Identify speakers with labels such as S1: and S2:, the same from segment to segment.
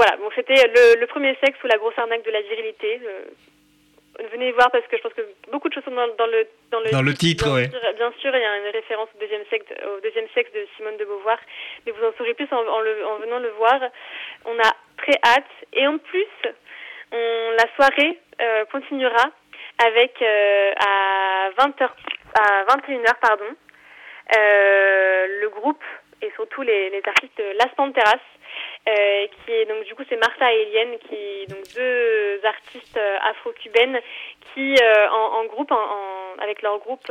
S1: voilà, bon, c'était le premier sexe ou la grosse arnaque de la virilité. Venez voir parce que je pense que beaucoup de choses sont dans le
S2: titre,
S1: bien
S2: ouais.
S1: sûr, bien sûr, il y a une référence au deuxième sexe de Simone de Beauvoir, mais vous en saurez plus en venant le voir. On a très hâte et en plus, la soirée continuera avec à 21h pardon, le groupe et surtout les artistes Las Panteras. Qui est donc du coup c'est Martha et Eliane qui donc deux artistes afro-cubaines qui en groupe avec leur groupe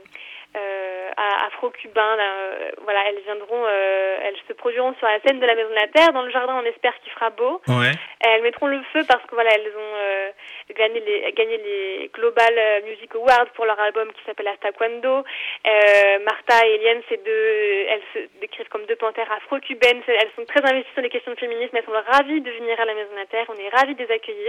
S1: afro-cubain voilà, elles viendront elles se produiront sur la scène de la Maison de la Terre dans le jardin, on espère qu'il fera beau.
S2: Ouais.
S1: Elles mettront le feu parce que voilà, elles ont gagné les Global Music Awards pour leur album qui s'appelle Hasta Cuando. Martha et Eliane, elles se décrivent comme deux panthères afro-cubaines. Elles sont très investies sur les questions de féminisme. Elles sont ravies de venir à la Maison de la Terre. On est ravis de les accueillir.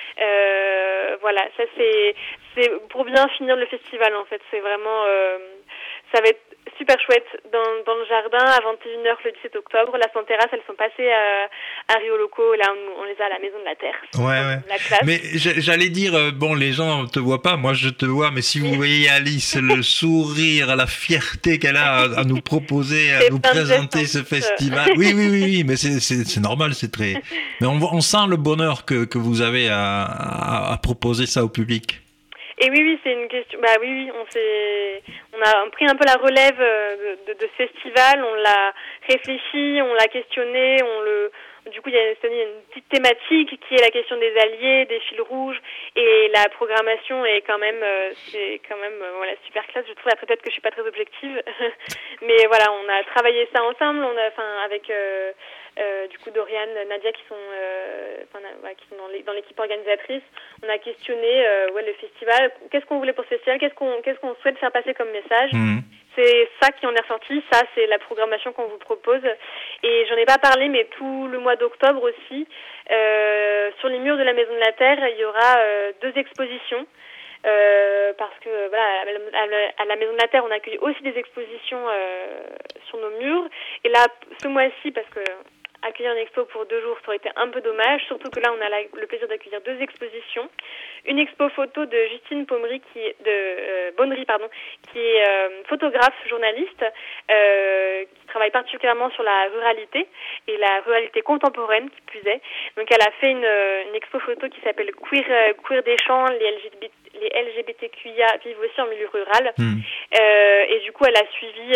S1: Voilà, ça c'est pour bien finir le festival en fait. C'est vraiment ça va être super chouette dans le jardin à 21h le 17 octobre. Las Panteras, elles sont passées à Rio Loco. Là, on les a à la Maison de la Terre.
S2: Ouais.
S1: La classe.
S2: Mais j'allais dire, bon, les gens te voient pas, moi je te vois, mais si vous voyez Alice, le sourire, la fierté qu'elle a à nous proposer, à nous présenter ce festival. Oui, mais c'est normal, c'est très. Mais on sent le bonheur que vous avez à proposer ça au public.
S1: Et oui, c'est une question. Bah oui, on a pris un peu la relève de ce festival. On l'a réfléchi, on l'a questionné, du coup, il y a une petite thématique qui est la question des alliés, des fils rouges, et la programmation est quand même, voilà, super classe. Je trouve, peut-être que je suis pas très objective, mais voilà, on a travaillé ça ensemble. Avec du coup Dorian, Nadia qui sont dans l'équipe organisatrice. On a questionné le festival. Qu'est-ce qu'on voulait pour ce festival? Qu'est-ce qu'on souhaite faire passer comme message? C'est ça qui en est ressorti, ça c'est la programmation qu'on vous propose. Et j'en ai pas parlé, mais tout le mois d'octobre aussi, sur les murs de la Maison de la Terre, il y aura 2 expositions. Parce que voilà, à la Maison de la Terre, on accueille aussi des expositions sur nos murs. Et là, ce mois-ci, parce que accueillir une expo pour 2 jours, ça aurait été un peu dommage, surtout que là, on a le plaisir d'accueillir 2 expositions. Une expo photo de Justine Bonnery, qui est photographe, journaliste, qui travaille particulièrement sur la ruralité, et la ruralité contemporaine, qui plus est. Donc, elle a fait une expo photo qui s'appelle Queer des champs, les LGBTQIA vivent aussi en milieu rural. Et du coup, elle a suivi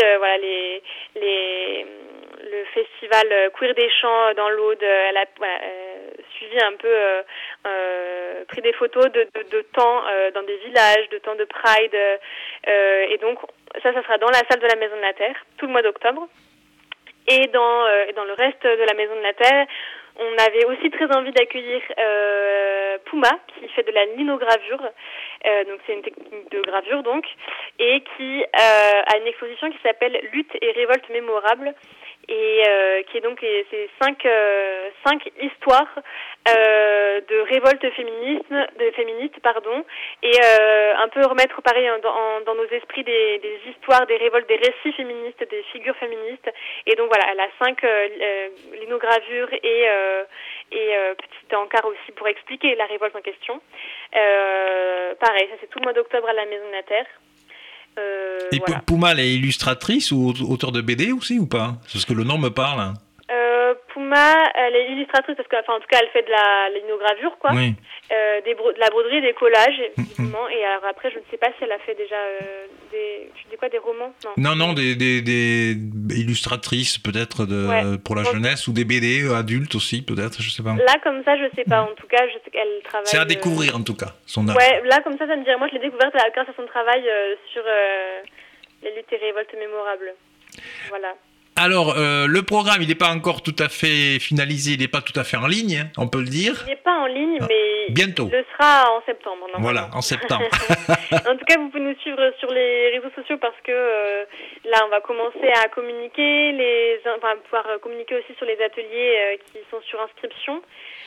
S1: le festival Queer des champs dans l'Aude. Elle a suivi un peu, pris des photos de temps dans des villages, de temps de Pride. Et donc, ça sera dans la salle de la Maison de la Terre, tout le mois d'octobre. Et dans le reste de la Maison de la Terre, on avait aussi très envie d'accueillir Puma, qui fait de la linogravure, donc c'est une technique de gravure donc, et qui a une exposition qui s'appelle Lutte et révolte mémorable, et qui est donc c'est 5 histoires de révolte féministe, et un peu remettre pareil dans nos esprits des histoires, des révoltes, des récits féministes, des figures féministes. Et donc voilà, elle a 5 linogravures et petit encart aussi pour expliquer la révolte en question. Pareil, ça c'est tout le mois d'octobre à la Maison de la Terre.
S2: Et voilà. Puma, elle est illustratrice ou auteur de BD aussi ou pas? Parce que le nom me parle.
S1: Puma, elle est illustratrice parce que, en tout cas, elle fait de la linogravure, quoi. Oui. De la broderie, des collages, évidemment. Et alors après, je ne sais pas si elle a fait déjà tu dis quoi, des romans?
S2: Non, des illustratrices peut-être pour la jeunesse ou des BD adultes aussi, peut-être, je sais pas.
S1: Là, comme ça, je sais pas. En tout cas, je sais qu'elle travaille.
S2: C'est à découvrir, en tout cas, son œuvre.
S1: Ouais, là, comme ça me dirait. Moi, je l'ai découverte grâce à son travail sur les luttes et révoltes mémorables. Voilà.
S2: Alors, le programme, il n'est pas encore tout à fait finalisé, il n'est pas tout à fait en ligne, on peut le dire.
S1: Il n'est pas en ligne, mais
S2: bientôt.
S1: Il le sera en septembre.
S2: Voilà, en septembre.
S1: En tout cas, vous pouvez nous suivre sur les réseaux sociaux parce que là, on va commencer à communiquer, pouvoir communiquer aussi sur les ateliers qui sont sur inscription.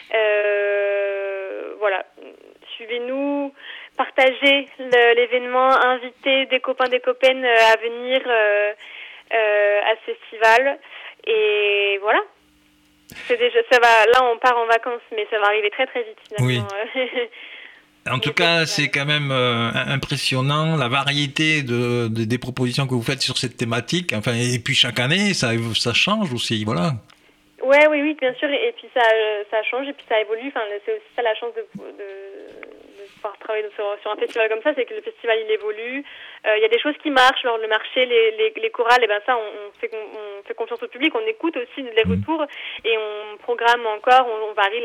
S1: Voilà, suivez-nous, partagez l'événement, invitez des copains, des copaines à venir à ce festival. Et voilà. Ça va. Là, on part en vacances, mais ça va arriver très très vite finalement.
S2: Oui. En tout cas, c'est quand même impressionnant la variété des propositions que vous faites sur cette thématique. Enfin, et puis chaque année, ça change aussi, voilà.
S1: Oui, bien sûr. Et puis ça change et puis ça évolue. Enfin, c'est aussi ça la chance de pouvoir travailler sur un festival comme ça, c'est que le festival il évolue. Il y a des choses qui marchent, genre le marché, les chorales, et ben ça, on fait confiance au public, on écoute aussi les retours et on programme encore, on varie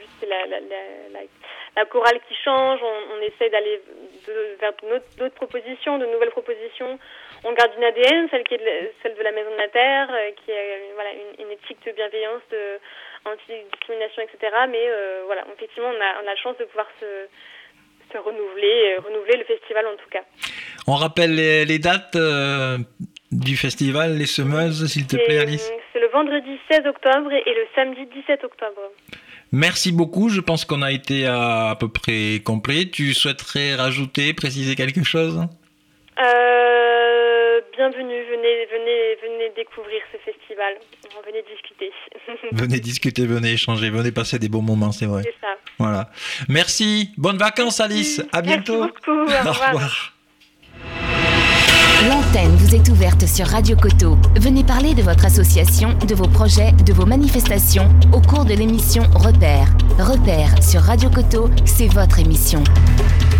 S1: la chorale qui change, on essaie d'aller vers d'autres propositions, de nouvelles propositions. On garde une ADN, celle de la Maison de la Terre, qui est une éthique de bienveillance, de anti-discrimination, etc. Mais effectivement, on a la chance de pouvoir se renouveler le festival en tout cas.
S2: On rappelle les dates du festival Les Semeuses, s'il te plaît, Alice.
S1: C'est le vendredi 16 octobre et le samedi 17 octobre.
S2: Merci beaucoup, je pense qu'on a été à peu près complet. Tu souhaiterais préciser quelque chose ?
S1: Bienvenue, venez découvrir ce festival, venez discuter.
S2: Venez discuter, venez échanger, venez passer des bons moments, c'est vrai.
S1: C'est ça.
S2: Voilà. Merci, bonnes vacances Alice, à bientôt.
S1: Merci beaucoup, au revoir.
S3: L'antenne vous est ouverte sur Radio Coteau. Venez parler de votre association, de vos projets, de vos manifestations au cours de l'émission Repères. Repères sur Radio Coteau, c'est votre émission.